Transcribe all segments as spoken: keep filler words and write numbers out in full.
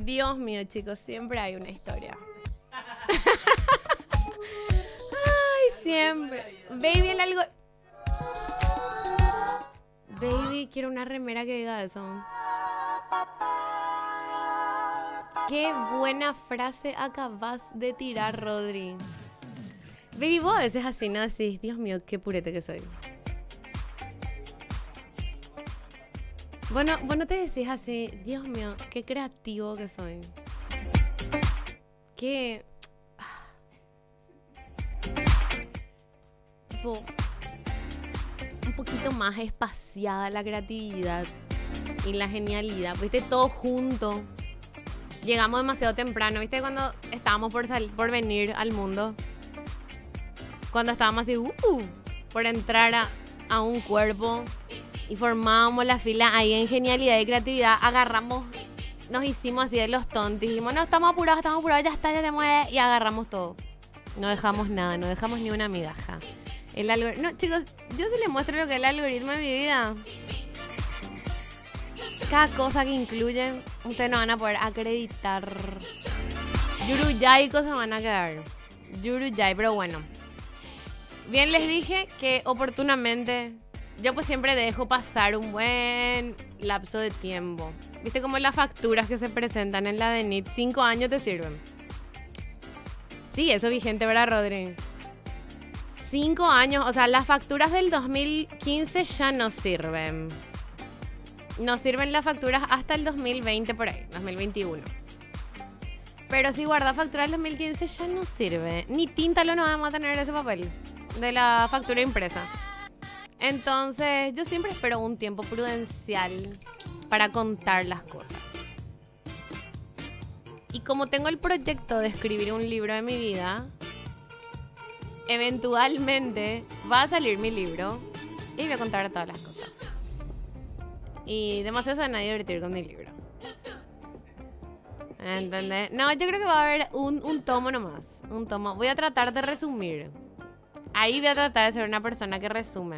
Dios mío, chicos, siempre hay una historia. Ay, siempre. Baby, el algo... Baby, quiero una remera que diga eso. Qué buena frase acabas de tirar, Rodri. Baby, vos a veces así, ¿no? Así, Dios mío, qué purete que soy. Bueno, vos no te decís así, Dios mío, qué creativo que soy. Qué... Tipo, un poquito más espaciada la creatividad y la genialidad. Viste, todo junto. Llegamos demasiado temprano. ¿Viste cuando estábamos por, salir, por venir al mundo? Cuando estábamos así, uh, por entrar a, a un cuerpo y formábamos la fila ahí en genialidad y creatividad. Agarramos, nos hicimos así de los tontos. Dijimos, no, estamos apurados, estamos apurados, ya está, ya te mueve. Y agarramos todo. No dejamos nada, no dejamos ni una migaja. El algoritmo... No, chicos, yo sí les muestro lo que es el algoritmo de mi vida. Cada cosa que incluye, ustedes no van a poder acreditar. Yuruyaico se van a quedar. Yuruyai, pero bueno. Bien les dije que oportunamente yo pues siempre dejo pasar un buen lapso de tiempo. Viste como las facturas que se presentan en la D N I T, cinco años te sirven. Sí, eso vigente, ¿verdad, Rodri? Cinco años, o sea, las facturas del dos mil quince ya no sirven. No sirven las facturas hasta el dos mil veinte por ahí, dos mil veintiuno. Pero si guardas facturas del dos mil quince ya no sirve. Ni tinta lo no vamos a tener ese papel de la factura impresa. Entonces, yo siempre espero un tiempo prudencial para contar las cosas. Y como tengo el proyecto de escribir un libro de mi vida, eventualmente va a salir mi libro y voy a contar todas las cosas. Y demasiado se van a divertir con mi libro. ¿Entendés? No, yo creo que va a haber un, un tomo nomás. Un tomo. Voy a tratar de resumir. Ahí voy a tratar de ser una persona que resume.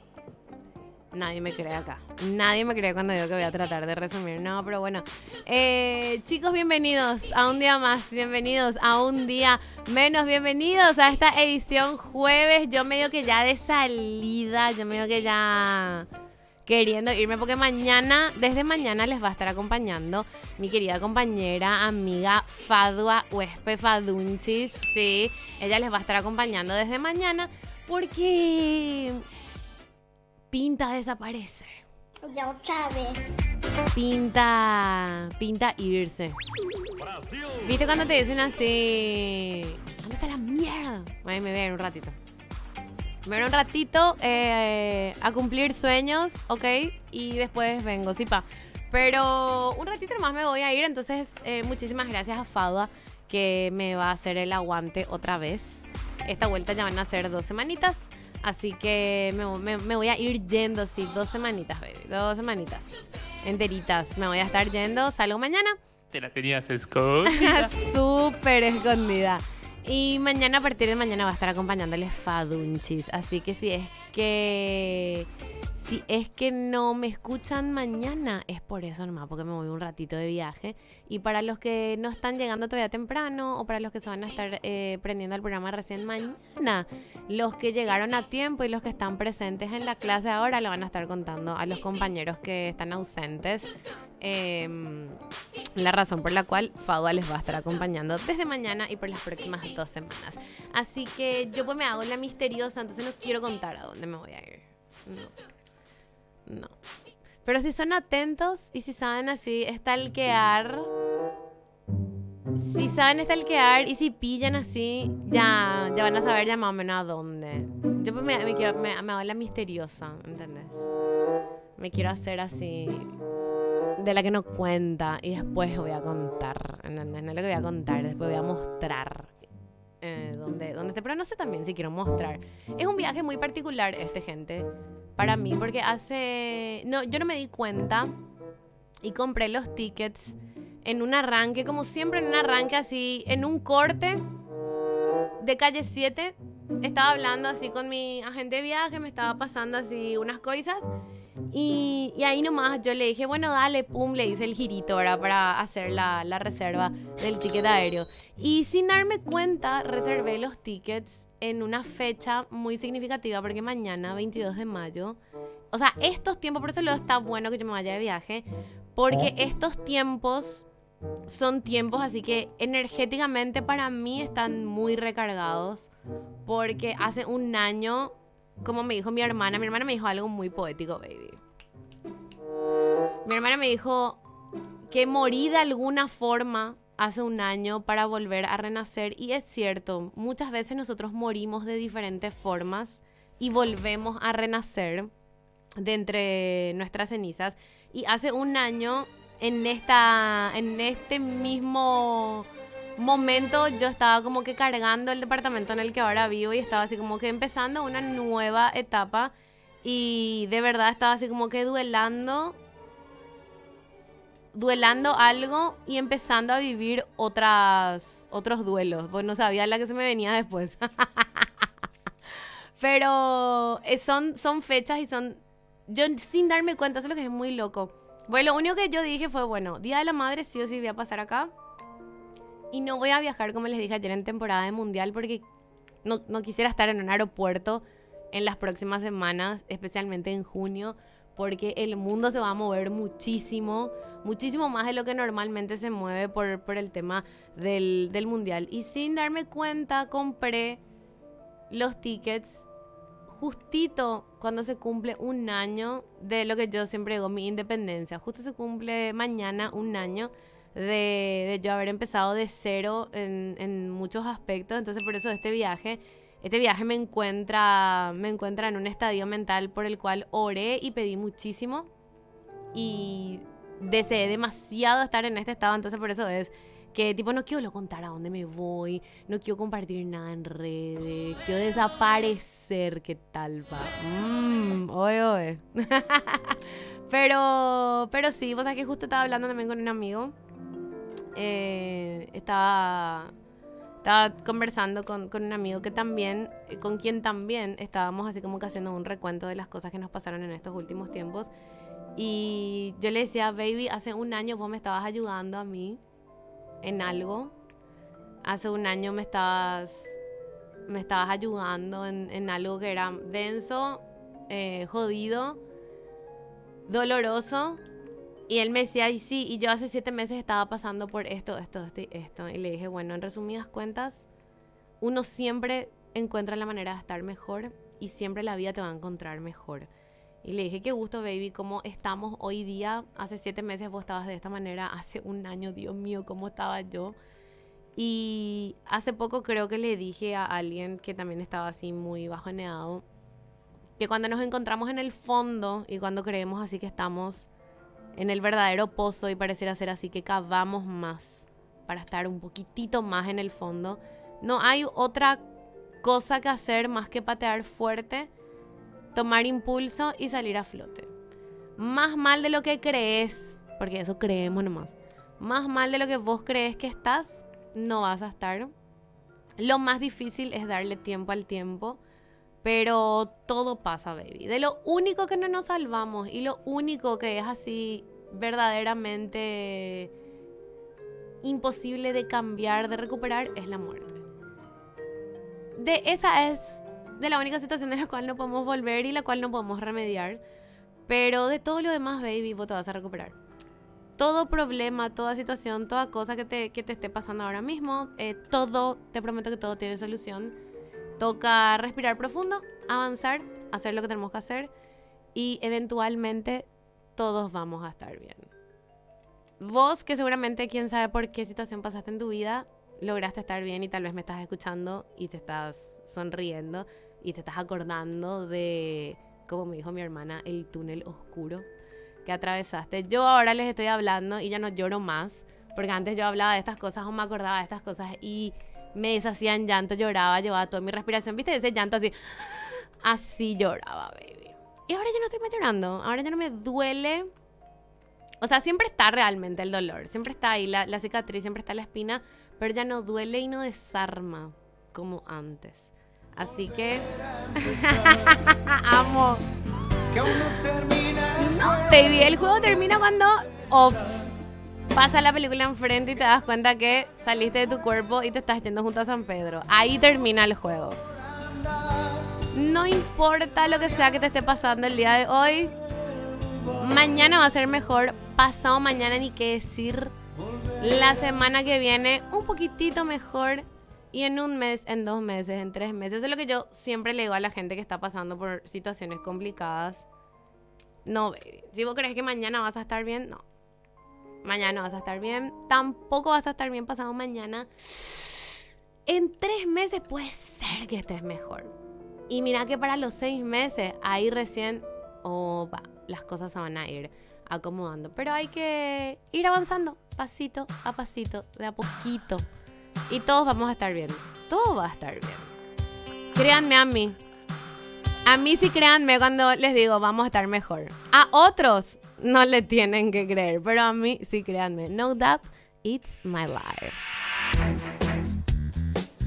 Nadie me cree acá. Nadie me cree cuando digo que voy a tratar de resumir. No, pero bueno. Eh, chicos, bienvenidos a un día más. Bienvenidos a un día menos. Bienvenidos a esta edición jueves. Yo medio que ya de salida. Yo medio que ya... queriendo irme porque mañana, desde mañana les va a estar acompañando mi querida compañera, amiga Fadua Huespe Fadunchis. Sí, ella les va a estar acompañando desde mañana porque pinta desaparecer. Ya otra vez. Pinta, pinta irse. ¿Viste cuando te dicen así? Ándate a la mierda. Ay, me voy a ir un ratito. Me voy un ratito eh, a cumplir sueños, ¿ok? Y después vengo, sí, pa. Pero un ratito más me voy a ir, entonces eh, muchísimas gracias a Fadua que me va a hacer el aguante otra vez. Esta vuelta ya van a ser dos semanitas, así que me, me, me voy a ir yendo, sí, dos semanitas, baby, dos semanitas enteritas. Me voy a estar yendo, salgo mañana. Te la tenías escondida. Súper escondida. Y mañana, a partir de mañana, va a estar acompañándoles Fadunchis. Así que si es que... Si es que no me escuchan mañana, es por eso nomás, porque me voy un ratito de viaje. Y para los que no están llegando todavía temprano, o para los que se van a estar eh, prendiendo el programa recién mañana, los que llegaron a tiempo y los que están presentes en la clase ahora, le van a estar contando a los compañeros que están ausentes eh, la razón por la cual Fadua les va a estar acompañando desde mañana y por las próximas dos semanas. Así que yo pues me hago la misteriosa, entonces no quiero contar a dónde me voy a ir. No. No. Pero si son atentos y si saben así stalkear, si saben stalkear y si pillan así, ya, ya van a saber ya más o menos a dónde. Yo pues me, me, quiero, me, me hago la misteriosa, ¿entendés? Me quiero hacer así de la que no cuenta y después voy a contar, ¿entendés? No es lo que voy a contar, después voy a mostrar eh, dónde, dónde esté, pero no sé también si quiero mostrar. Es un viaje muy particular este, gente, para mí, porque hace... No, yo no me di cuenta y compré los tickets en un arranque, como siempre en un arranque así, en un corte de calle siete. Estaba hablando así con mi agente de viaje, me estaba pasando así unas cosas Y, y ahí nomás yo le dije, bueno, dale, pum, le hice el girito, ¿verdad? Para hacer la, la reserva del ticket aéreo. Y sin darme cuenta, reservé los tickets en una fecha muy significativa, porque mañana, veintidós de mayo, o sea, estos tiempos, por eso luego está bueno que yo me vaya de viaje, porque estos tiempos son tiempos así que energéticamente para mí están muy recargados, porque hace un año, como me dijo mi hermana, mi hermana me dijo algo muy poético, baby. Mi hermana me dijo que morí de alguna forma hace un año para volver a renacer. Y es cierto, muchas veces nosotros morimos de diferentes formas y volvemos a renacer de entre nuestras cenizas. Y hace un año, en, esta, en este mismo momento, yo estaba como que cargando el departamento en el que ahora vivo y estaba así como que empezando una nueva etapa. Y de verdad estaba así como que duelando duelando algo y empezando a vivir otras, otros duelos, pues no sabía la que se me venía después. Pero eh, son, son fechas y son... Yo sin darme cuenta, eso es lo que es muy loco. Bueno, lo único que yo dije fue, bueno, Día de la Madre sí o sí voy a pasar acá. Y no voy a viajar, como les dije ayer, en temporada de mundial, porque no, no quisiera estar en un aeropuerto en las próximas semanas, especialmente en junio, porque el mundo se va a mover muchísimo, muchísimo más de lo que normalmente se mueve por, por el tema del, del mundial. Y sin darme cuenta, compré los tickets justito cuando se cumple un año de lo que yo siempre digo, mi independencia. Justo se cumple mañana un año de, de yo haber empezado de cero en, en muchos aspectos. Entonces por eso este viaje... Este viaje me encuentra, me encuentra en un estadio mental por el cual oré y pedí muchísimo. Y deseé demasiado estar en este estado. Entonces por eso es que tipo no quiero contar a dónde me voy. No quiero compartir nada en redes. Quiero desaparecer. ¿Qué tal va? Mmm, oye, oye. pero, pero sí, vos sabés que justo estaba hablando también con un amigo. Eh, estaba... Estaba conversando con, con un amigo que también, con quien también estábamos así como que haciendo un recuento de las cosas que nos pasaron en estos últimos tiempos. Y yo le decía, baby, hace un año vos me estabas ayudando a mí en algo. Hace un año me estabas, me estabas ayudando en, en algo que era denso, eh, jodido, doloroso. Y él me decía, y sí, y yo hace siete meses estaba pasando por esto, esto, esto y esto. Y le dije, bueno, en resumidas cuentas, uno siempre encuentra la manera de estar mejor y siempre la vida te va a encontrar mejor. Y le dije, qué gusto, baby, cómo estamos hoy día. Hace siete meses vos estabas de esta manera, hace un año, Dios mío, cómo estaba yo. Y hace poco creo que le dije a alguien que también estaba así muy bajoneado, que cuando nos encontramos en el fondo y cuando creemos así que estamos en el verdadero pozo y pareciera ser así que cavamos más para estar un poquitito más en el fondo, no hay otra cosa que hacer más que patear fuerte, tomar impulso y salir a flote. Más mal de lo que crees, porque eso creemos nomás, más mal de lo que vos crees que estás, no vas a estar. Lo más difícil es darle tiempo al tiempo, pero todo pasa, baby. De lo único que no nos salvamos y lo único que es así verdaderamente imposible de cambiar, de recuperar, es la muerte. De esa es de la única situación de la cual no podemos volver y la cual no podemos remediar. Pero de todo lo demás, baby, vos te vas a recuperar. Todo problema, toda situación, toda cosa que te, que te esté pasando ahora mismo, eh, todo, te prometo que todo tiene solución. Toca respirar profundo, avanzar, hacer lo que tenemos que hacer y eventualmente todos vamos a estar bien. Vos, que seguramente quién sabe por qué situación pasaste en tu vida, lograste estar bien y tal vez me estás escuchando y te estás sonriendo y te estás acordando de, como me dijo mi hermana, el túnel oscuro que atravesaste. Yo ahora les estoy hablando y ya no lloro más, porque antes yo hablaba de estas cosas o me acordaba de estas cosas y me deshacía en llanto, lloraba, llevaba toda mi respiración, ¿viste? Ese llanto así, así lloraba, baby. Y ahora ya no estoy más llorando, ahora ya no me duele. O sea, siempre está realmente el dolor, siempre está ahí la, la cicatriz, siempre está la espina, pero ya no duele y no desarma como antes. Así que, amo. Que aún no termina. No, baby, el juego termina cuando off. Pasa la película enfrente y te das cuenta que saliste de tu cuerpo y te estás yendo junto a San Pedro. Ahí termina el juego. No importa lo que sea que te esté pasando el día de hoy, mañana va a ser mejor, pasado mañana ni qué decir, la semana que viene un poquitito mejor y en un mes, en dos meses, en tres meses. Eso es lo que yo siempre le digo a la gente que está pasando por situaciones complicadas. No, baby, si vos crees que mañana vas a estar bien, no. Mañana vas a estar bien, tampoco vas a estar bien pasado mañana. En tres meses puede ser que estés mejor. Y mira que para los seis meses, ahí recién, oh, va, las cosas se van a ir acomodando. Pero hay que ir avanzando, pasito a pasito, de a poquito. Y todos vamos a estar bien. Todo va a estar bien. Créanme a mí. A mí sí créanme cuando les digo vamos a estar mejor. A otros no le tienen que creer, pero a mí sí créanme. No doubt, it's my life.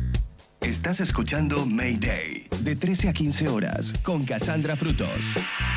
Estás escuchando Mayday, de trece a quince horas, con Cassandra Frutos.